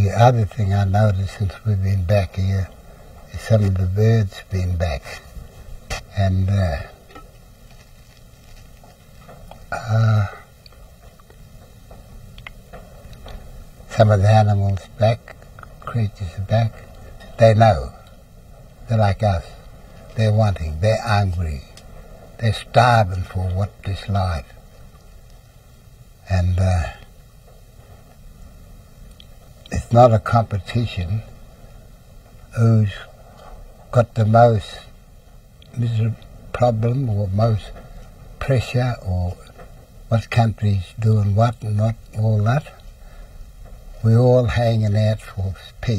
The other thing I noticed since we've been back here is some of the birds been back. And some of the animals back, creatures are back. They know. They're like us. They're wanting. They're hungry. They're starving for what this life. And it's not a competition who's got the most problem or most pressure or what country's doing what and not all that. We're all hanging out for peace.